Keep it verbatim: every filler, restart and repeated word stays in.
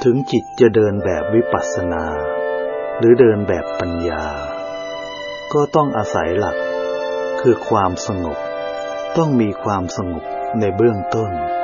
ถึงจิตจะเดินแบบวิปัสสนาหรือเดินแบบปัญญาก็ต้องอาศัยหลักคือความสงบต้องมีความสงบในเบื้องต้น